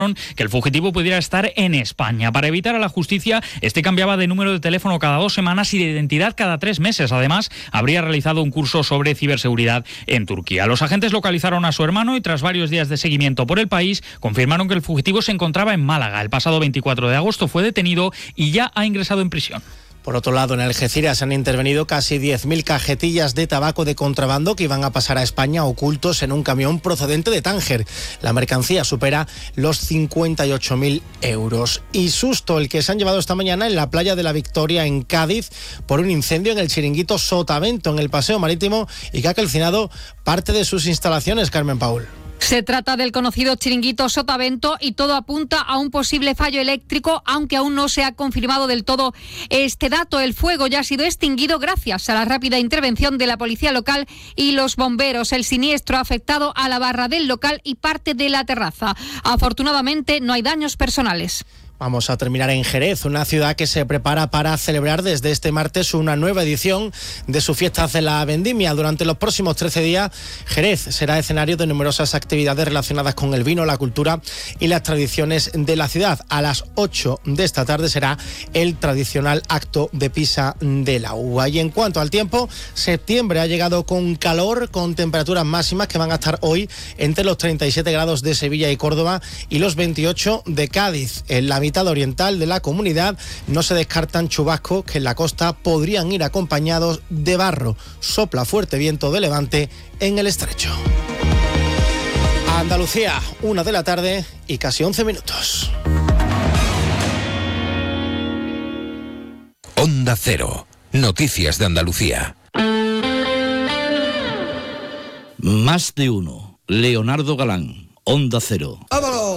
que el fugitivo pudiera estar en España. Para evitar a la justicia, cambiaba de número de teléfono cada 2 semanas y de identidad cada 3 meses. Además, habría realizado un curso sobre ciberseguridad en Turquía. Los agentes localizaron a su hermano y tras varios días de seguimiento por el país, confirmaron que el fugitivo se encontraba en Málaga. El pasado 24 de agosto fue detenido y ya ha ingresado en prisión. Por otro lado, en Algeciras han intervenido casi 10.000 cajetillas de tabaco de contrabando que iban a pasar a España ocultos en un camión procedente de Tánger. La mercancía supera los 58.000 euros. Y susto el que se han llevado esta mañana en la playa de la Victoria, en Cádiz, por un incendio en el chiringuito Sotavento, en el Paseo Marítimo, y que ha calcinado parte de sus instalaciones, Carmen Paul. Se trata del conocido chiringuito Sotavento y todo apunta a un posible fallo eléctrico, aunque aún no se ha confirmado del todo este dato. El fuego ya ha sido extinguido gracias a la rápida intervención de la policía local y los bomberos. El siniestro ha afectado a la barra del local y parte de la terraza. Afortunadamente no hay daños personales. Vamos a terminar en Jerez, una ciudad que se prepara para celebrar desde este martes una nueva edición de sus fiestas de la vendimia. Durante los próximos 13 días, Jerez será escenario de numerosas actividades relacionadas con el vino, la cultura y las tradiciones de la ciudad. A las 8 de esta tarde será el tradicional acto de pisa de la uva. Y en cuanto al tiempo, septiembre ha llegado con calor, con temperaturas máximas que van a estar hoy entre los 37 grados de Sevilla y Córdoba y los 28 de Cádiz. En la mitad oriental de la comunidad no se descartan chubascos que en la costa podrían ir acompañados de barro. Sopla fuerte viento de levante en el estrecho. Andalucía, 1 de la tarde y casi 11 minutos. Onda Cero. Noticias de Andalucía. Más de uno. Leonardo Galán. Onda Cero. ¡Vámonos!